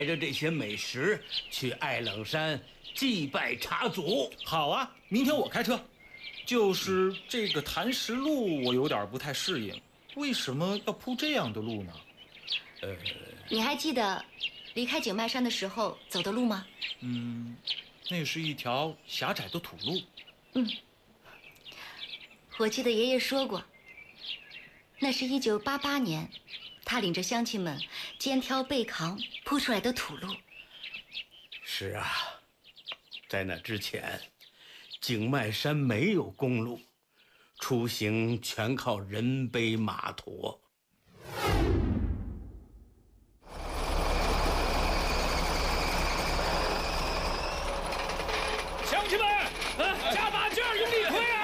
带着这些美食去爱冷山祭拜茶祖。 好啊，明天我开车。就是这个磐石路，我有点不太适应，为什么要铺这样的路呢？ 你还记得离开景迈山的时候走的路吗？ 那是一条狭窄的土路。 我记得爷爷说过，那是1988年，他领着乡亲们肩挑背扛铺出来的土路。 是啊，在那之前，景迈山没有公路，出行全靠人背马驮。 乡亲们，加把劲儿，用力推啊！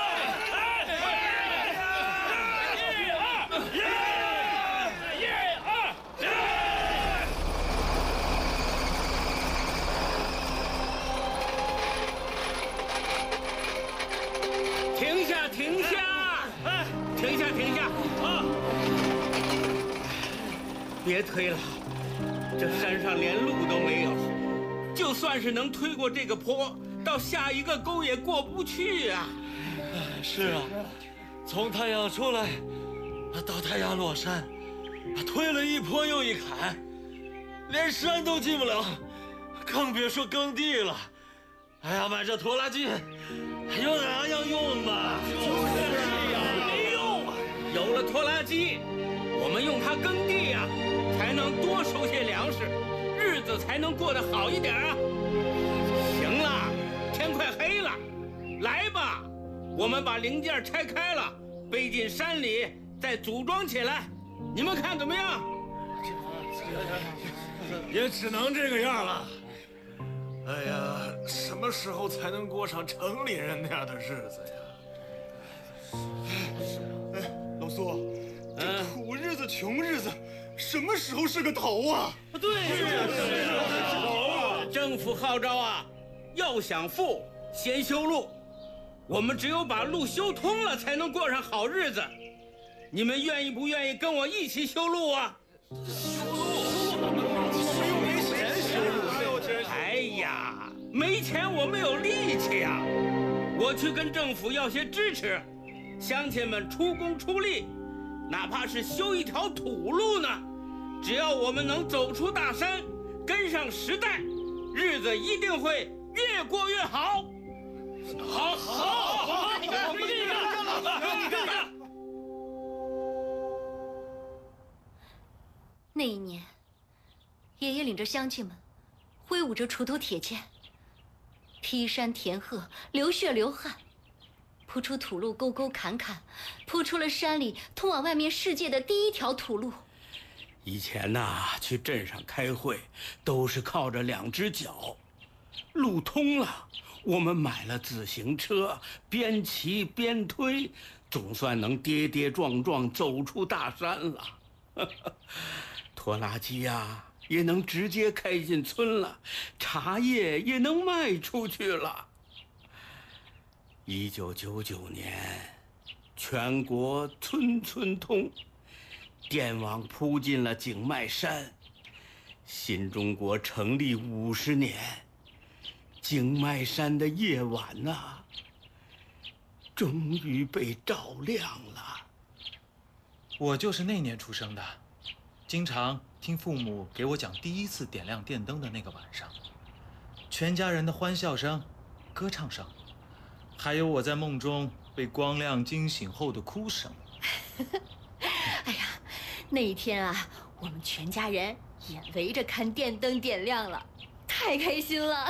停下！停下！啊！别推了，这山上连路都没有，就算是能推过这个坡，到下一个沟也过不去啊！ 是啊，从太阳出来到太阳落山，推了一坡又一坎，连山都进不了，更别说耕地了。哎呀，买这拖拉机有哪样用嘛？没用啊！ 有了拖拉机，我们用它耕地呀，才能多收些粮食，日子才能过得好一点啊！行了，天快黑了，来吧，我们把零件拆开了，背进山里，再组装起来，你们看怎么样？ 也只能这个样了。哎呀，什么时候才能过上城里人那样的日子呀？ 哎，老苏，这苦日子、穷日子，什么时候是个头啊？ 对，是政府号召啊，要想富，先修路。我们只有把路修通了，才能过上好日子。你们愿意不愿意跟我一起修路啊？哎呀，没钱我没有力气呀！我去跟政府要些支持，乡亲们出工出力，哪怕是修一条土路呢，只要我们能走出大山，跟上时代，日子一定会越过越好。好，你看， 那一年，爷爷领着乡亲们，挥舞着锄头铁剑，劈山填壑，流血流汗，铺出土路，沟沟坎坎，铺出了山里通往外面世界的第一条土路。 以前呐，去镇上开会都是靠着2只脚，路通了，我们买了自行车，边骑边推，总算能跌跌撞撞走出大山了。拖拉机呀，也能直接开进村了，茶叶也能卖出去了。1999年，全国村村通，电网铺进了景迈山。新中国成立50年，景迈山的夜晚呐，终于被照亮了。 我就是那年出生的，经常听父母给我讲第一次点亮电灯的那个晚上，全家人的欢笑声、歌唱声，还有我在梦中被光亮惊醒后的哭声。 哎呀，那一天啊，我们全家人也围着看电灯点亮了，太开心了。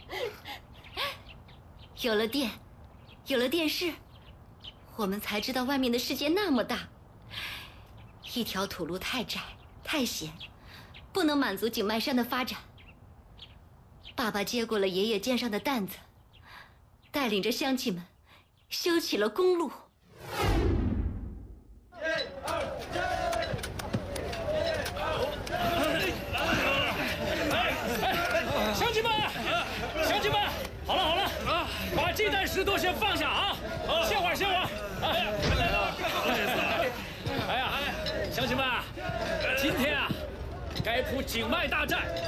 有了电，有了电视，我们才知道外面的世界那么大。一条土路太窄太险，不能满足景迈山的发展。爸爸接过了爷爷肩上的担子，带领着乡亲们修起了公路。 乡亲们，好了啊，把鸡蛋石头先放下啊，歇会儿。哎呀，乡亲们，今天啊，该铺景迈大战